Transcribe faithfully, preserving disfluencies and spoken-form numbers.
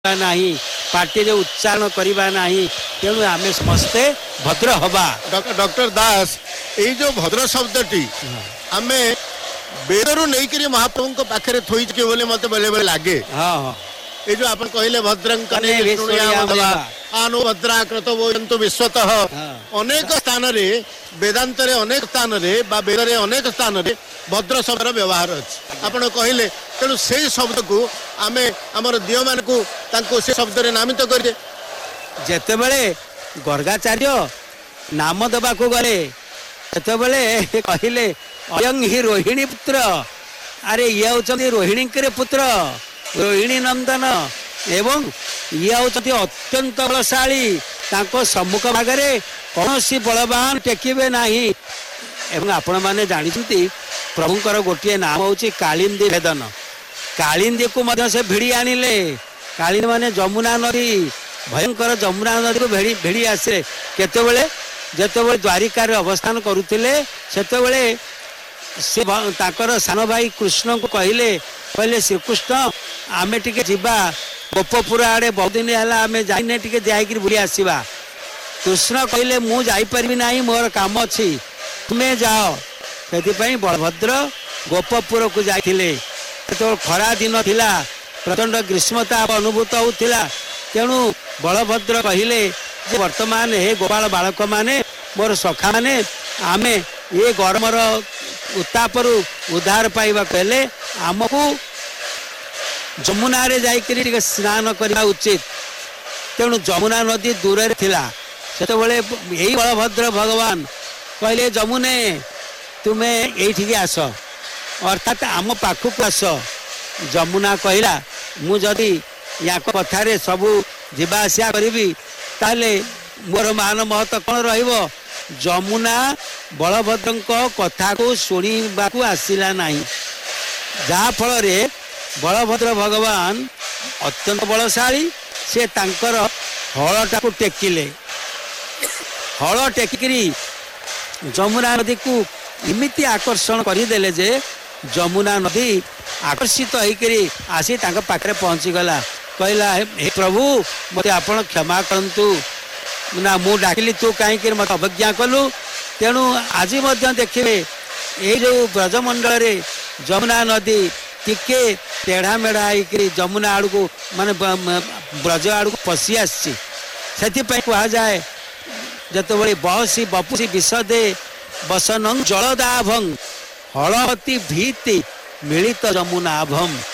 नहीं पार्टी रे उच्चारण करवा नहीं तेणु आम समस्ते भद्र हवा। डॉक्टर दास ये जो भद्र शब्दटी आम बेदरू नहीं करी महाप्रभु पाखे थोई बोले मत बेले बेले लगे। हाँ हाँ ये जो आप कहले भद्रंक आनु भद्रा कृत बोयंतु विश्वतः अनेक स्थान रे वेदांत रे अनेक स्थान रे बा वेद रे अनेक स्थान रे भद्र शब्द व्यवहार अच्छे आपण कहले तेणु से शब्द को आमे हमर दियो मान को तांको से शब्द रे नामित करजे जेते बेले गर्गाचार्य नाम दबा को गले सेते बेले कहले अयं हि रोहिणी पुत्र अरे ये होचंती रोहिणी के पुत्र रोहिणी नंदन एवं ये होचंती अत्यंत बलशाली तांको सम्मुख भागरे कौनसी बलवान टेकिबे नाही। एवं आपण माने जानिछंती प्रभुंकर गोटे नाम होची कालिंदी वेदन कालिंदी को मध्य से भिड़ी आनिले कालिंदी माने जमुना नदी भयंकर जमुना नदी को भेड़ी भेड़ी आसे केतेबेले जेतेबेले द्वारिका रे अवस्थान करुथिले सेतेबेले से ताकर सान भाई कृष्ण को कहले कहले श्रीकृष्ण आमे टिके जिबा गोपपुर आड़े बहुत दिन है आम जाइने टिके जाइक बुली आसवा कृष्ण कहले मु जाई परिबी नाही मोर काम अच्छी तुम्हें जाओ से बलभद्र गोपपुर को जाइथिले तो खरा दिन थिला प्रचंड ग्रीष्मताप अनुभूत होता तेणु बलभद्र कहले जे वर्तमान हे गोपाल बालक माने मोर सखा माने आमे ये गरमर उत्तापर उद्धार पाइबा कहले आमको जमुना रे जाइकरी स्नान करवा उचित तेणु जमुना नदी दूर रे थिला सेते बेले यही बलभद्र भगवान कहले जमुने तुम्हें ये आस अर्थात आम पाखक आस जमुना कहला मु जदि या कथार सबू जावासिया करी ताले मोर मान महत्व कौन रहिबो जमुना बलभद्र कथा को शुणा आसला नहीं जहाँ फल रे बलभद्र भगवान अत्यंत बलशाली से तांकर हलटा को टेकिले हल टेकिरी जमुना नदी को इमिति आकर्षण करदेले जे जमुना नदी आकर्षित होकर आसी तांका पाखरे पहुँची गला कहला हे प्रभु मते आपण क्षमा करंतु ना मु डाकिली तू कहीं मत अवज्ञा कलु तेणु आज देखिए ये जो ब्रजमंडल रे जमुना नदी टिके टेढ़ा मेढ़ा होकर जमुना आड़ को माने ब्रज आड़ को पशि आसी कह जाए जिते बहसी बपुसी विशदे बसन जलदाभं हलवती भीति मिलित जमुनाभम।